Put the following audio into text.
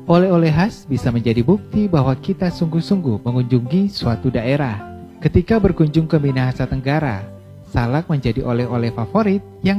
Oleh-oleh khas bisa menjadi bukti bahwa kita sungguh-sungguh mengunjungi suatu daerah. Ketika berkunjung ke Minahasa Tenggara, salak menjadi oleh-oleh favorit yang